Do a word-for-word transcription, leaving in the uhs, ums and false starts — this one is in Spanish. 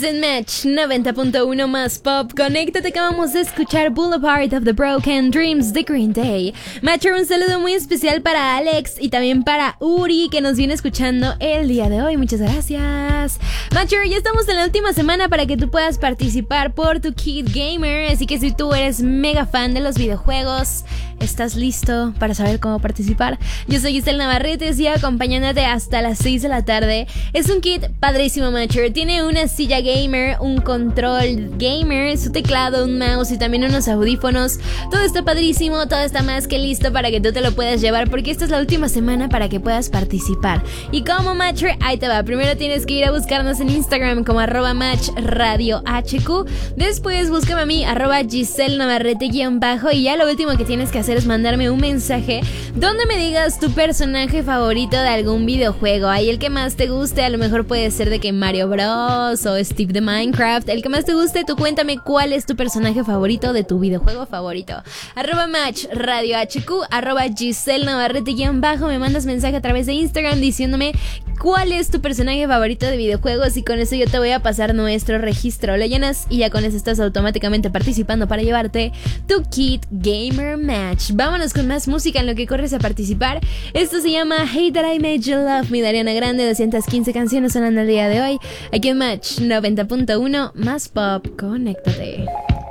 Sigues en Match noventa punto uno más Pop. Conéctate, acabamos de escuchar Boulevard of the Broken Dreams de Green Day. Matcher, un saludo muy especial para Alex y también para Uri, que nos viene escuchando el día de hoy. Muchas gracias. Matcher, ya estamos en la última semana para que tú puedas participar por tu Kid Gamer. Así que si tú eres mega fan de los videojuegos, ¿estás listo para saber cómo participar? Yo soy Giselle Navarrete, estoy acompañándote hasta las seis de la tarde. Es un kit padrísimo, Matcher. Tiene una silla gamer, un control gamer, su teclado, un mouse y también unos audífonos. Todo está padrísimo, todo está más que listo para que tú te lo puedas llevar, porque esta es la última semana para que puedas participar. Y como, Matcher, ahí te va. Primero tienes que ir a buscarnos en Instagram como arroba match radio hq. Después búscame a mí, arroba Giselle Navarrete guión bajo. Y ya lo último que tienes que hacer es mandarme un mensaje donde me digas tu personaje favorito de algún videojuego. Ahí el que más te guste, a lo mejor puede ser de que Mario Bros o Steve de Minecraft. El que más te guste, tú cuéntame cuál es tu personaje favorito de tu videojuego favorito. Arroba match radio hq, arroba Giselle Navarrete guión bajo. Me mandas mensaje a través de Instagram diciéndome cuál es tu personaje favorito de videojuegos, y con eso yo te voy a pasar nuestro registro. Lo llenas y ya con eso estás automáticamente participando para llevarte tu Kit Gamer Match. Vámonos con más música en lo que corres a participar. Esto se llama Hey That I Made You Love Me de Ariana Grande. Doscientas quince canciones sonando el día de hoy aquí en Match noventa punto uno más Pop. Conéctate.